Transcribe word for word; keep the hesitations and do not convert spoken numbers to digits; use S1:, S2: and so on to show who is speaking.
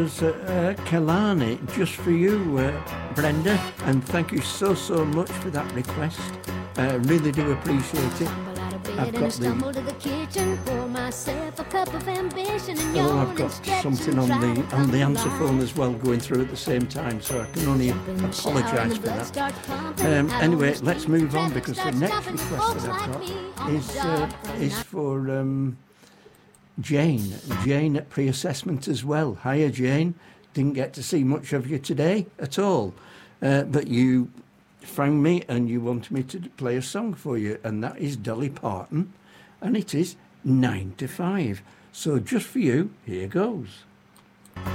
S1: Uh, uh, Kalani, just for you, uh, Brenda, and thank you so, so much for that request. I uh, really do appreciate it. I've got the... Oh, I've got something on the on the answer phone as well going through at the same time, so I can only apologise for that. Um, anyway, let's move on, because the next request that I've got is, uh, is for... Um, Jane, Jane at pre-assessment as well. Hiya, Jane. Didn't get to see much of you today at all, uh, but you found me and you wanted me to play a song for you, and that is Dolly Parton, and it is nine to five. So just for you, here goes.